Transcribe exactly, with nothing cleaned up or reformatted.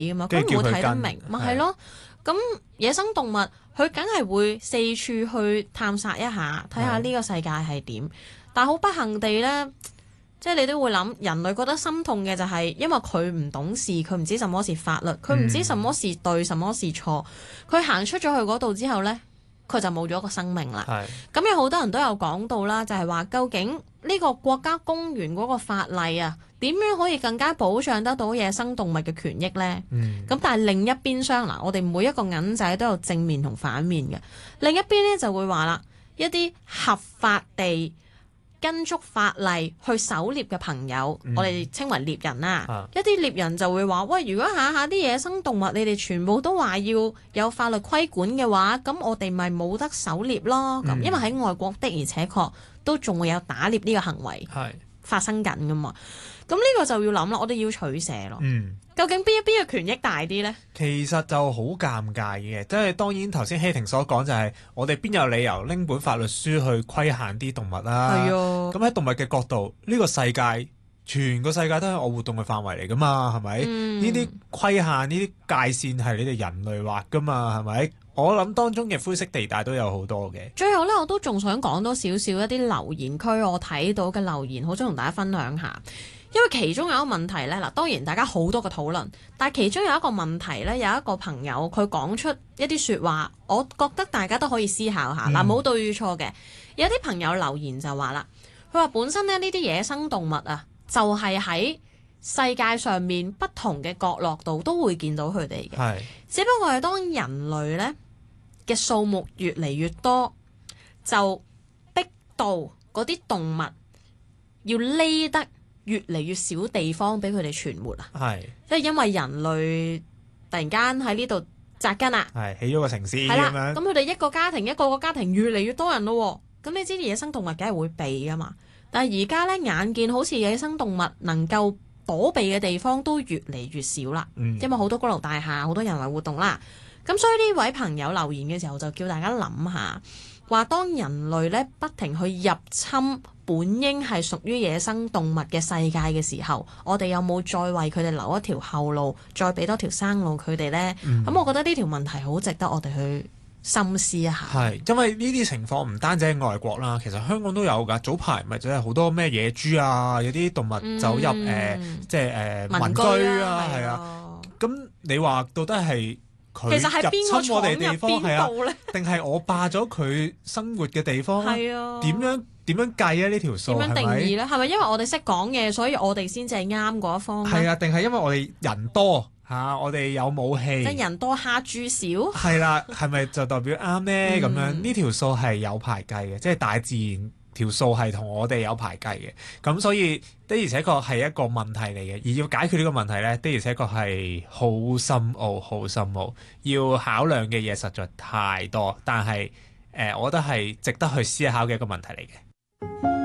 噶嘛，佢唔會睇得明，咪係咯。咁野生動物佢梗係會四處去探索一下，睇下呢個世界係點。但係好不幸地呢，即係你都會諗，人類覺得心痛嘅就係因為佢唔懂事，佢唔知什麼是法律，佢唔知什麼是對，什麼是錯。佢行出咗去嗰度之後呢，佢就冇咗一個生命啦。咁有好多人都有講到啦，就係話究竟呢個國家公園嗰個法例啊，點樣可以更加保障得到野生動物嘅權益呢？咁、嗯、但係另一邊廂嗱，我哋每一個銀仔都有正面同反面嘅。另一邊呢就會話啦，一啲合法地跟足法例去狩獵嘅朋友，嗯、我哋稱為獵人啦。啊、一啲獵人就會話：喂，如果下下啲野生動物你哋全部都話要有法律規管嘅話，咁我哋咪冇得狩獵咯。咁、嗯、因為喺外國的而且確都仲會有打獵呢個行為發生緊噶嘛。咁呢個就要諗啦，我哋要取捨咯。嗯，究竟邊一邊嘅權益大啲呢？ 其實就好尷尬嘅，即係當然頭先希婷所講就係、是、我哋邊有理由拎本法律書去規限啲動物啦。係啊，咁喺動物嘅角度，呢、這個世界全個世界都係我活動嘅範圍嚟噶嘛，係咪？呢啲規限呢啲界線係你哋人類畫噶嘛，係咪？我諗當中嘅灰色地帶都有好多嘅。 最後呢，我都仲想講多少少一啲留言區，我睇到嘅留言，好想同大家分享下。因為其中有一個問題呢，嗱，當然大家好多個討論，但係其中有一個問題呢，有一個朋友佢講出一啲說話，我覺得大家都可以思考下。嗱、嗯，冇對與錯嘅。有啲朋友留言就話啦，佢話本身呢呢啲野生動物啊，就係喺世界上面不同嘅角落度都會見到佢哋嘅。係，只不過係當人類呢嘅數目越嚟越多，就逼到嗰啲動物要匿得越嚟越少地方俾佢哋存活啊！係，即係因為人類突然間喺呢度紮根啦， 係起咗個城市咁樣。 咁佢哋一個家庭一個個家庭越嚟越多人咯，咁你知野生動物梗係會避噶嘛？但係而家咧眼見好似野生動物能夠躲避嘅地方都越嚟越少啦，嗯、因為好多高樓大廈、好多人為活動啦。咁所以呢位朋友留言嘅時候就叫大家諗下，話當人類咧不停去入侵本應係屬於野生動物嘅世界嘅時候，我哋有冇再為佢哋留一條後路，再俾多條生路佢哋呢？咁、嗯、我覺得呢條問題好值得我哋去深思一下。 係，因為呢啲情況唔單止喺外國啦，其實香港都有㗎。早排咪就係好多咩野豬啊，有啲動物走入誒、嗯呃，即係誒、呃、民居啊，係啊。咁你話到底係佢入侵我哋地方係啊，定係我霸咗佢生活嘅地方？係啊，點樣？點樣計啊？呢條數點樣定義咧？係咪因為我哋識講嘢，所以我哋先至係啱嗰一方？係啊，定係因為我哋人多嚇、啊，我哋有武器？即係人多蝦豬少？係啦，係咪就代表啱咧？咁、嗯、樣呢條數係有排計嘅，即係大自然條數係同我哋有排計嘅。咁所以的而且確係一個問題嚟嘅，而要解決呢個問題咧，的而且確係好深奧、好深奧，要考量嘅嘢實在太多。但係誒、呃，我覺得係值得去思考嘅一個問題嚟嘅。